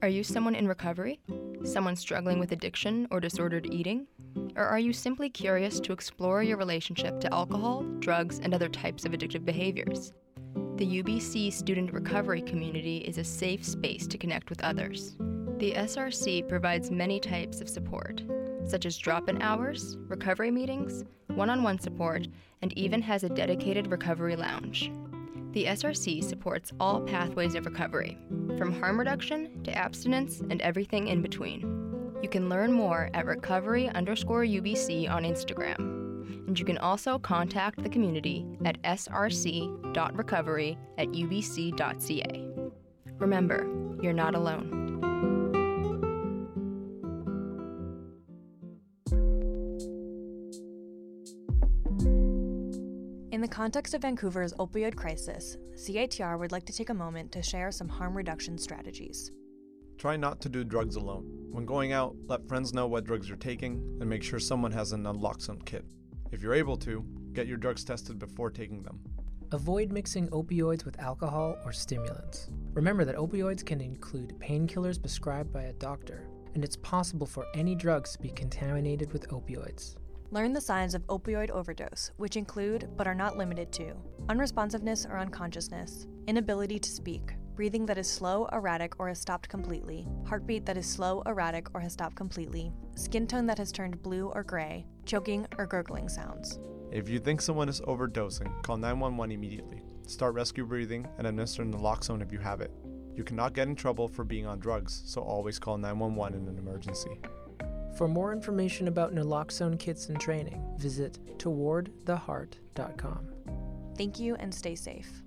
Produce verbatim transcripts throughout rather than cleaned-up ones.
Are you someone in recovery? Someone struggling with addiction or disordered eating? Or are you simply curious to explore your relationship to alcohol, drugs, and other types of addictive behaviors? The U B C Student Recovery Community is a safe space to connect with others. The S R C provides many types of support, such as drop-in hours, recovery meetings, one-on-one support, and even has a dedicated recovery lounge. The S R C supports all pathways of recovery, from harm reduction to abstinence and everything in between. You can learn more at recovery underscore UBC on Instagram. And you can also contact the community at src.recovery at ubc.ca. Remember, you're not alone. In the context of Vancouver's opioid crisis, C I T R would like to take a moment to share some harm reduction strategies. Try not to do drugs alone. When going out, let friends know what drugs you're taking and make sure someone has a naloxone kit. If you're able to, get your drugs tested before taking them. Avoid mixing opioids with alcohol or stimulants. Remember that opioids can include painkillers prescribed by a doctor, and it's possible for any drugs to be contaminated with opioids. Learn the signs of opioid overdose, which include, but are not limited to, unresponsiveness or unconsciousness, inability to speak, breathing that is slow, erratic, or has stopped completely, heartbeat that is slow, erratic, or has stopped completely, skin tone that has turned blue or gray, choking or gurgling sounds. If you think someone is overdosing, call nine one one immediately. Start rescue breathing and administer naloxone if you have it. You cannot get in trouble for being on drugs, so always call nine one one in an emergency. For more information about naloxone kits and training, visit toward the heart dot com. Thank you and stay safe.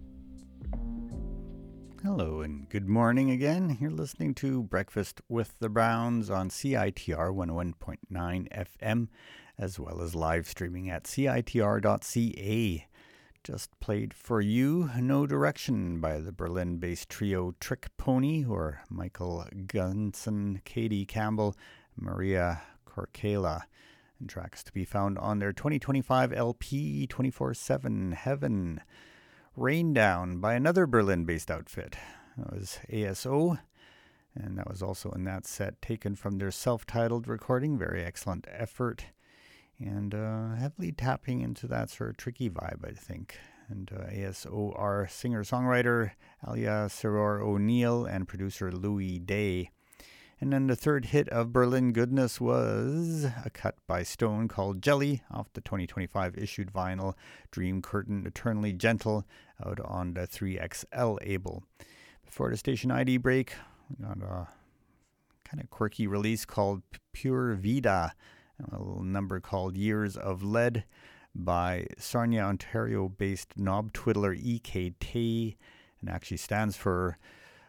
Hello and good morning again. You're listening to Breakfast with the Browns on C I T R one oh one point nine F M, as well as live streaming at C I T R dot C A. Just played for you No Direction by the Berlin-based trio Trick Pony, who are Michael Gunson, Katie Campbell, Maria Corcala, and tracks to be found on their twenty twenty-five L P twenty-four seven Heaven. Rain Down by another Berlin-based outfit. That was A S O, and that was also in that set taken from their self-titled recording. Very excellent effort, and uh, heavily tapping into that sort of tricky vibe, I think. And uh, A S O are singer-songwriter Alia Seror O'Neill and producer Louis Day. And then the third hit of Berlin goodness was a cut by Stone called Jelly off the twenty twenty-five issued vinyl Dream Curtain Eternally Gentle out on the three X L label. Before the station I D break, we got a kind of quirky release called Pure Vida, a little number called Years of Lead by Sarnia, Ontario-based knob twiddler E K T, and actually stands for...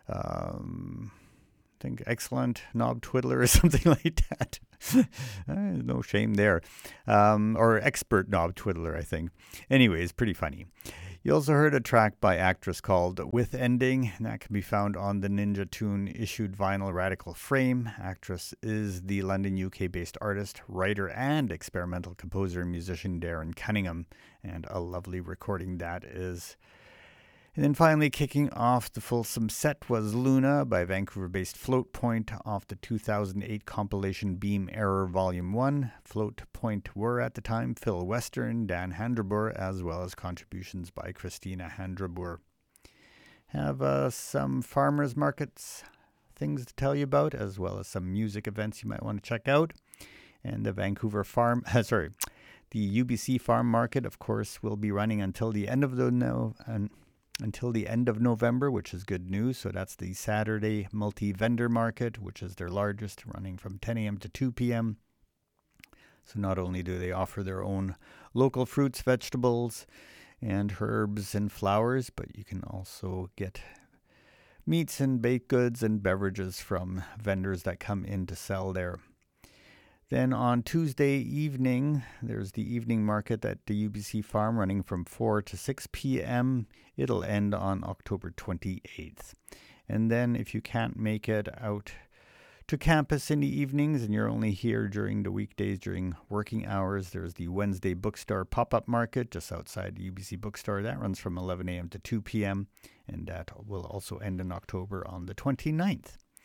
Um, I think excellent knob twiddler or something like that. No shame there. Um, or expert knob twiddler, I think. Anyways, pretty funny. You also heard a track by Actress called With Ending, and that can be found on the Ninja Tune issued vinyl Radical Frame. Actress is the London, U K-based artist, writer, and experimental composer and musician Darren Cunningham, and a lovely recording that is. And then finally kicking off the fulsome set was Luna by Vancouver-based Float Point off the two thousand eight compilation Beam Error Volume one. Float Point were at the time Phil Western, Dan Handrabur, as well as contributions by Christina Handrabur. Have uh, some farmers markets things to tell you about, as well as some music events you might want to check out. And the Vancouver Farm, uh, sorry, the U B C Farm Market, of course, will be running until the end of the no. Uh, until the end of November, which is good news. So that's the Saturday multi-vendor market, which is their largest, running from ten a.m. to two p.m. So not only do they offer their own local fruits, vegetables, and herbs and flowers, but you can also get meats and baked goods and beverages from vendors that come in to sell there. Then on Tuesday evening, there's the evening market at the U B C Farm running from four to six p.m. It'll end on October twenty-eighth. And then if you can't make it out to campus in the evenings and you're only here during the weekdays during working hours, there's the Wednesday Bookstore Pop-Up Market just outside the U B C Bookstore. That runs from eleven a.m. to two p.m. and that will also end in October on the twenty-ninth.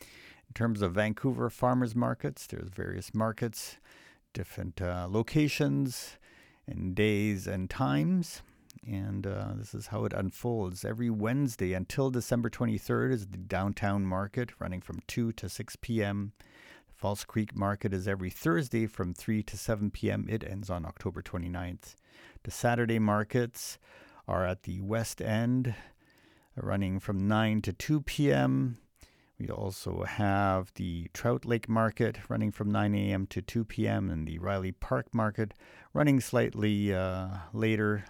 In terms of Vancouver farmers markets, there's various markets, different uh, locations and days and times. And uh, this is how it unfolds. Every Wednesday until December twenty-third is the downtown market, running from two to six p.m. The False Creek market is every Thursday from three to seven p.m. It ends on October twenty-ninth. The Saturday markets are at the West End, running from nine to two p.m. We also have the Trout Lake Market running from nine a.m. to two p.m. and the Riley Park Market running slightly uh, later,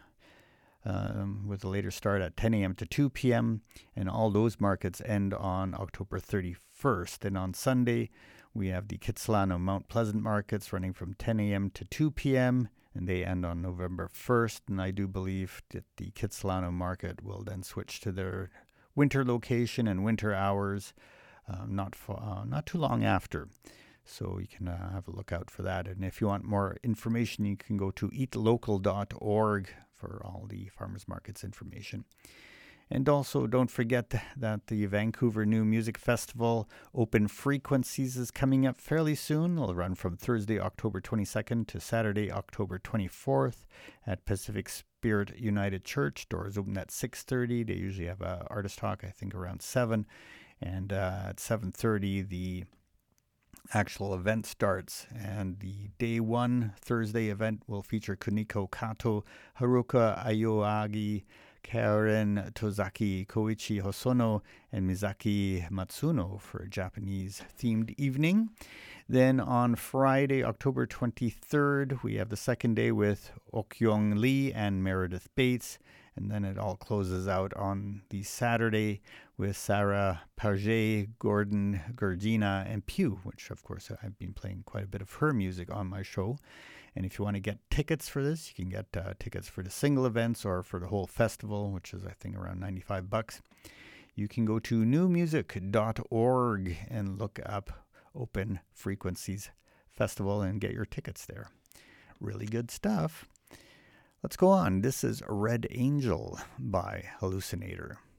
Um, with a later start at ten a.m. to two p.m. And all those markets end on October thirty-first. And on Sunday, we have the Kitsilano Mount Pleasant markets running from ten a.m. to two p.m. and they end on November first. And I do believe that the Kitsilano market will then switch to their winter location and winter hours um, not for, uh, not too long after. So you can uh, have a look out for that. And if you want more information, you can go to eat local dot org for all the farmers markets information. And also don't forget that the Vancouver New Music Festival Open Frequencies is coming up fairly soon. It'll run from Thursday, October twenty-second to Saturday, October twenty-fourth at Pacific Spirit United Church. Doors open at six thirty. They usually have a artist talk, I think, around seven. And uh, at seven thirty, the actual event starts, and the day one Thursday event will feature Kuniko Kato, Haruka Ayoagi, Karen Tozaki, Koichi Hosono, and Mizaki Matsuno for a Japanese-themed evening. Then on Friday, October twenty-third, we have the second day with Okyong Lee and Meredith Bates. And then it all closes out on the Saturday with Sarah Parget, Gordon, Gurgina, and Pew, which, of course, I've been playing quite a bit of her music on my show. And if you want to get tickets for this, you can get uh, tickets for the single events or for the whole festival, which is, I think, around ninety-five bucks. You can go to new music dot org and look up Open Frequencies Festival and get your tickets there. Really good stuff. Let's go on. This is Red Angel by Hallucinator.